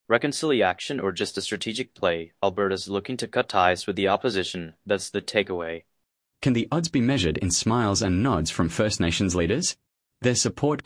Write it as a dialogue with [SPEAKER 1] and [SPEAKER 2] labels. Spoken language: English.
[SPEAKER 1] Reconciliation or just a strategic play? Alberta's looking to cut ties with the opposition. That's the takeaway.
[SPEAKER 2] Can the odds be measured in smiles and nods from First Nations leaders? Their support